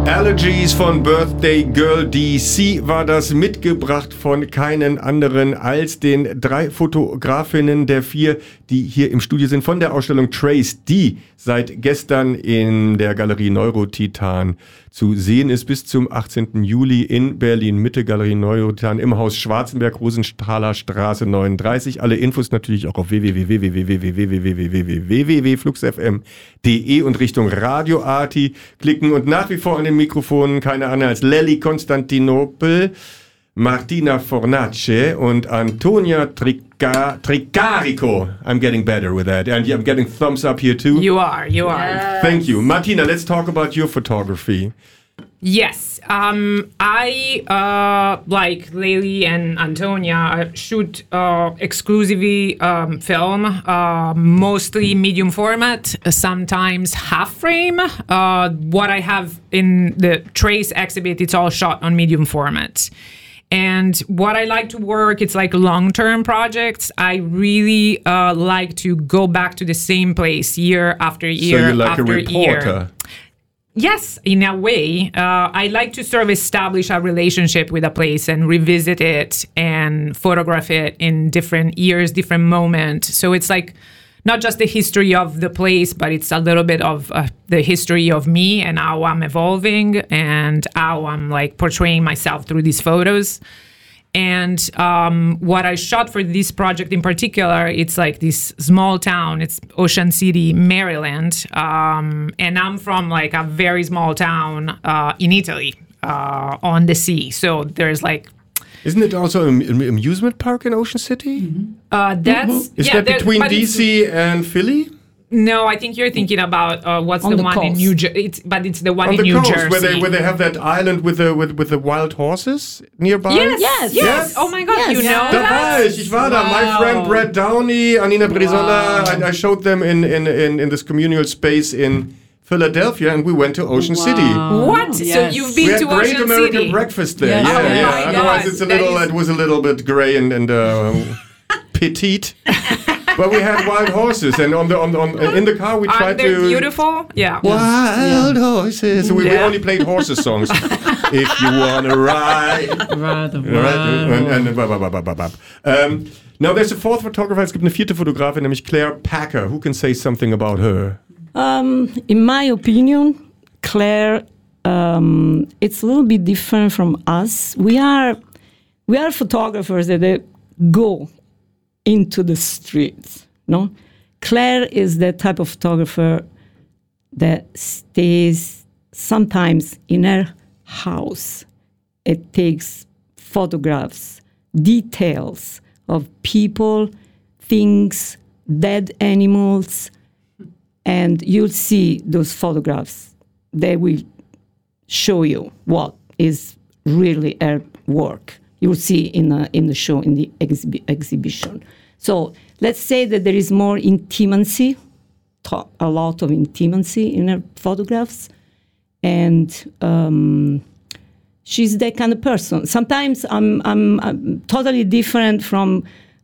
Allergies von Birthday Girl DC war das, mitgebracht von keinen anderen als den 3 Fotografinnen der 4, die hier im Studio sind, von der Ausstellung Trace, die seit gestern in der Galerie Neurotitan zu sehen ist, bis zum 18. Juli in Berlin-Mitte, Galerie Neurotitan im Haus Schwarzenberg, Rosenthaler Straße 39. Alle Infos natürlich auch auf www.fluxfm.de und Richtung Radio Arti klicken. Und nach wie vor an den Mikrofonen keine andere als Lelly Konstantinopel, Martina Fornace und Antonia Tricarico. I'm getting better with that. And I'm getting thumbs up here too. You are. Yes. Thank you. Martina, let's talk about your photography. Yes. I, like Lely and Antonia, shoot exclusively film, mostly medium format, sometimes half frame. What I have in the Trace exhibit, it's all shot on medium format. And what I like to work, it's like long-term projects. I really like to go back to the same place year after year. So you're like after a reporter. Year. Yes, in a way. I like to sort of establish a relationship with a place and revisit it and photograph it in different years, different moments. So it's like not just the history of the place, but it's a little bit of the history of me and how I'm evolving and how I'm like portraying myself through these photos. And what I shot for this project in particular, it's like this small town. It's Ocean City, Maryland. And I'm from like a very small town in Italy on the sea. So there's like... Isn't it also an amusement park in Ocean City? That's... Is that between DC and Philly? No, I think you're thinking about what's the one coast. In New Jersey. But it's the one on in New Jersey. On the coast, where they have that island with the wild horses nearby? Yes. Oh my God, you know da war ich war da. My friend Brad Downey, Anina Brizola, I showed them in this communal space in Philadelphia, and we went to Ocean City. What? Yes. So you've been to Ocean City? We had great American breakfast there. Yeah. Otherwise, it was a little bit gray and petite. But we had wild horses, and in the car we tried to. Beautiful, yeah. Wild horses. We only played horses songs. If you wanna ride, now there's a fourth photographer. Es gibt eine 4. Fotografin, nämlich Claire Packer. Who can say something about her? In my opinion, Claire, it's a little bit different from us. We are photographers that go into the streets, no? Claire is that type of photographer that stays sometimes in her house. It takes photographs, details of people, things, dead animals, and you'll see those photographs. They will show you what is really her work. You will see in the show, in the exhibition. So let's say that there is more intimacy, a lot of intimacy in her photographs, and she's that kind of person. Sometimes I'm totally different from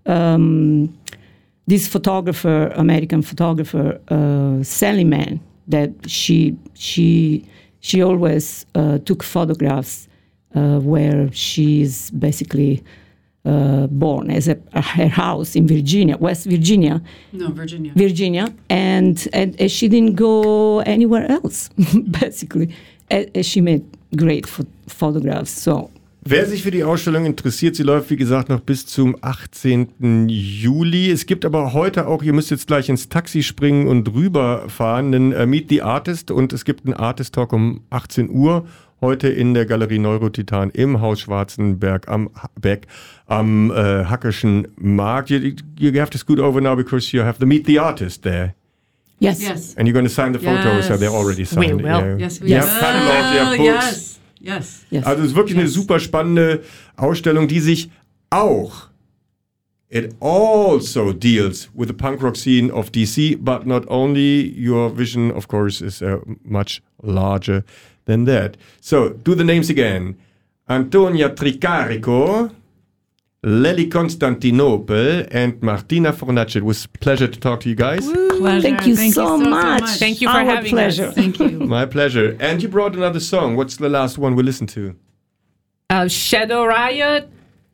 this photographer, American photographer, Sally Mann, that she always took photographs where she's basically born as her house in Virginia, West Virginia. No, Virginia. Virginia, and she didn't go anywhere else, basically. She made great photographs, so. Wer sich für die Ausstellung interessiert, sie läuft, wie gesagt, noch bis zum 18. Juli. Es gibt aber heute auch, ihr müsst jetzt gleich ins Taxi springen und rüberfahren, einen Meet the Artist, und es gibt einen Artist Talk um 18 Uhr. Heute in der Galerie Neurotitan im Haus Schwarzenberg am Hackeschen Markt. You have to scoot over now because you have to meet the artist there. Yes. And you're going to sign the photos, so they're already signed. We will. Yeah. Yes, we You will. have catalogs, you have books. Yes. Also es ist wirklich eine super spannende Ausstellung, die sich auch, it also deals with the punk rock scene of DC, but not only. Your vision, of course, is much larger than that. So, do the names again. Antonia Tricarico, Lely Constantinople, and Martina Fornace. It was a pleasure to talk to you guys. Pleasure. Thank you so much. Thank you for Our having pleasure. us. Thank you. My pleasure. And you brought another song. What's the last one we listened to? Shadow Riot,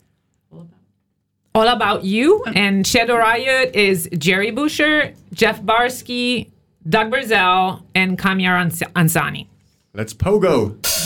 All About You. And Shadow Riot is Jerry Busher, Jeff Barsky, Doug Brazell, and Kamyar Ansani. Let's pogo.